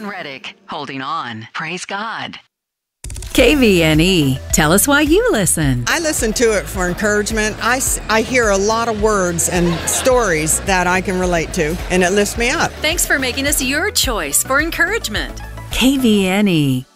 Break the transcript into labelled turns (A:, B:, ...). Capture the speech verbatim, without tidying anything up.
A: Dawn Reddick, holding on. Praise God.
B: K V N E. Tell us why you listen.
C: I listen to it for encouragement. I, s- I hear a lot of words and stories that I can relate to, and it lifts me up.
B: Thanks for making us your choice for encouragement. K V N E.